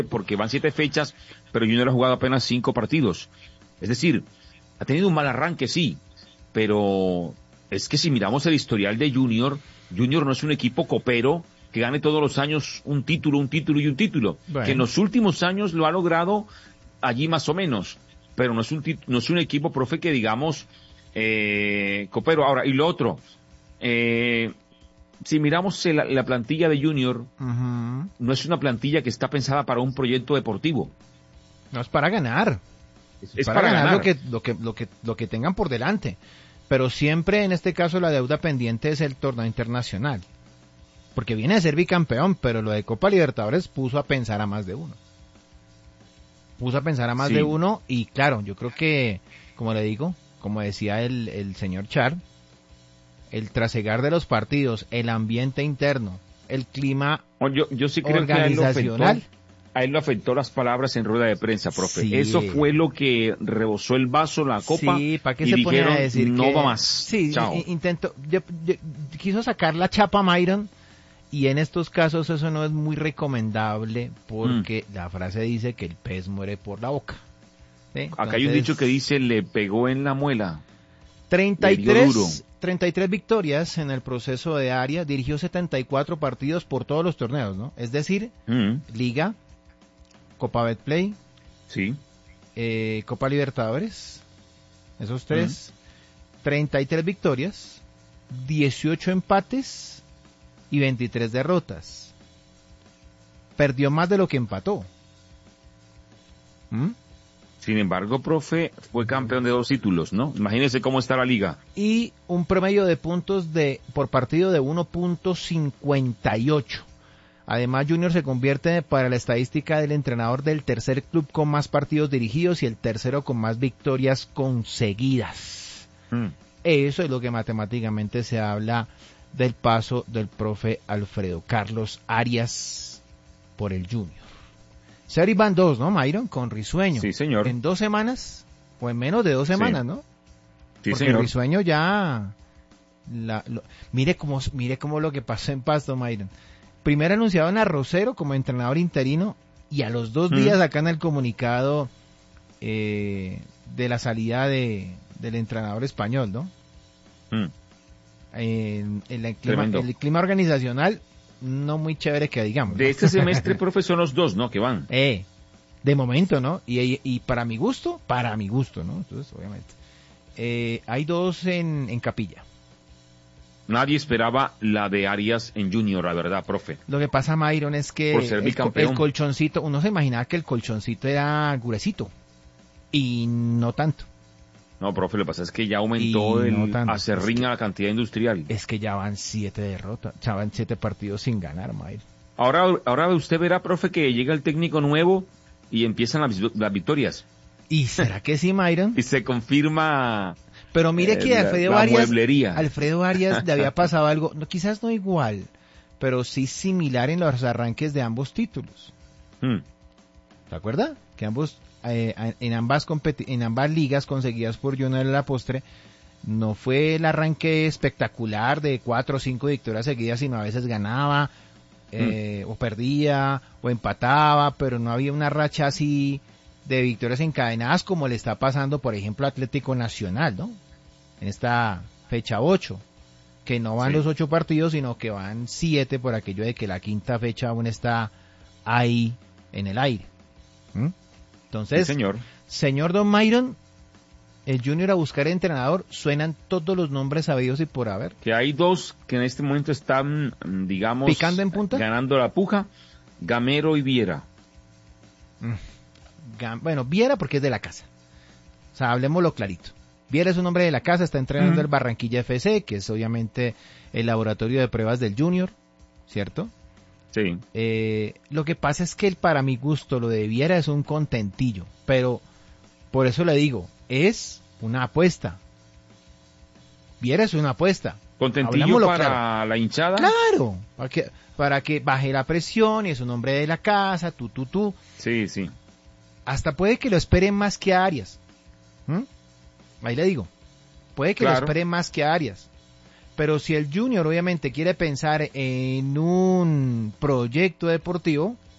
porque van 7 fechas, pero Junior ha jugado apenas 5 partidos. Es decir, ha tenido un mal arranque, sí, pero es que si miramos el historial de Junior no es un equipo copero que gane todos los años un título y un título. Bueno. Que en los últimos años lo ha logrado allí más o menos, pero no es un equipo, profe, que digamos copero. Ahora, y lo otro, si miramos la plantilla de Junior, no es una plantilla que está pensada para un proyecto deportivo. No, es para ganar. Es para ganar. Lo que tengan por delante. Pero siempre, en este caso, la deuda pendiente es el torneo internacional. Porque viene a ser bicampeón, pero lo de Copa Libertadores puso a pensar a más de uno. Y claro, yo creo que, como le digo, como decía el señor Char, el trasegar de los partidos, el ambiente interno, el clima yo sí creo organizacional. Que a él lo afectó las palabras en rueda de prensa, profe. Sí. Eso fue lo que rebosó el vaso, la copa, sí, ¿para qué y se dijeron, pone a decir no que... va más. Sí, chao. Quiso sacar la chapa a Myron, y en estos casos eso no es muy recomendable, porque la frase dice que el pez muere por la boca. ¿Sí? Acá hay un dicho que dice, le pegó en la muela. 33 victorias en el proceso de Arias, dirigió 74 partidos por todos los torneos, ¿no? Es decir, Liga, Copa Betplay, sí, Copa Libertadores, esos 3, 33 victorias, 18 empates y 23 derrotas. Perdió más de lo que empató. Sin embargo, profe, fue campeón de 2 títulos, ¿no? Imagínese cómo está la liga. Y un promedio de puntos por partido de 1.58. Además, Junior se convierte para la estadística del entrenador del tercer club con más partidos dirigidos y el tercero con más victorias conseguidas. Eso es lo que matemáticamente se habla del paso del profe Alfredo Carlos Arias por el Junior. Serie van 2, ¿no, Myron? Con Risueño. Sí, señor. En 2 semanas, o en menos de 2 semanas, ¿no? Sí, porque señor. Risueño ya... Mire cómo lo que pasó en Pasto, Myron. Primero anunciaron a Rosero como entrenador interino y a los 2 días sacan el comunicado de la salida del entrenador español, ¿no? El clima organizacional no muy chévere que digamos, ¿no? De este semestre, profe, son los 2, ¿no? Que van. De momento, ¿no? Y para mi gusto, ¿no? Entonces, obviamente. Hay 2 en capilla. Nadie esperaba la de Arias en Junior, la verdad, profe. Lo que pasa, Myron, es que Por ser bicampeón. el colchoncito, uno se imaginaba que el colchoncito era gruesito. Y no tanto. No, profe, lo que pasa es que ya aumentó acerrín a la cantidad industrial. Es que ya van 7 derrotas, ya van 7 partidos sin ganar, Myron. Ahora usted verá, profe, que llega el técnico nuevo y empiezan las victorias. ¿Y será que sí, Myron? Y se confirma... Pero mire que Alfredo mueblería. Arias le había pasado algo, quizás no igual, pero sí similar en los arranques de ambos títulos. ¿Se acuerda? Que ambos en ambas ligas conseguidas por Junior a la postre, no fue el arranque espectacular de 4 o 5 victorias seguidas, sino a veces ganaba, o perdía, o empataba, pero no había una racha así de victorias encadenadas como le está pasando, por ejemplo, Atlético Nacional, ¿no? En esta fecha 8, que no van los 8 partidos, sino que van 7 por aquello de que la quinta fecha aún está ahí en el aire. Entonces, sí, señor Don Myron, el Junior a buscar entrenador, suenan todos los nombres sabidos y por haber. Que hay 2 que en este momento están, digamos, picando en punta, ganando la puja, Gamero y Viera. Bueno, Viera porque es de la casa. O sea, hablemoslo clarito. Viera es un hombre de la casa, está entrenando el Barranquilla FC, que es obviamente el laboratorio de pruebas del Junior, ¿cierto? Sí. Lo que pasa es que para mi gusto lo de Viera es un contentillo, pero por eso le digo, es una apuesta. Viera es una apuesta. ¿Contentillo para la hinchada? Claro, para que baje la presión y es un hombre de la casa, tú. Sí, sí. Hasta puede que lo esperen más que a Arias. Ahí le digo. Puede que lo esperen más que a Arias. Pero si el Junior obviamente quiere pensar en un proyecto deportivo,